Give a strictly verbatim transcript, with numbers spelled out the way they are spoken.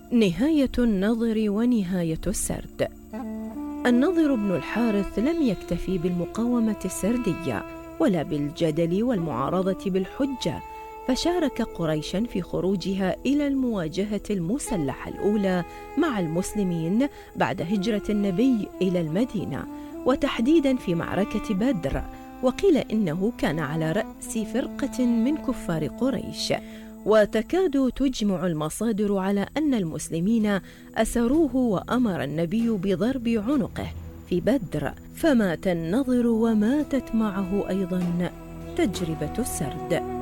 نهاية النضر ونهاية السرد. النضر بن الحارث لم يكتفي بالمقاومة السردية ولا بالجدل والمعارضة بالحجة، فشارك قريشا في خروجها إلى المواجهة المسلحة الأولى مع المسلمين بعد هجرة النبي إلى المدينة، وتحديدا في معركة بدر، وقيل إنه كان على رأس فرقة من كفار قريش. وتكاد تجمع المصادر على أن المسلمين أسروه وأمر النبي بضرب عنقه في بدر، فمات النضر وماتت معه أيضا تجربة السرد.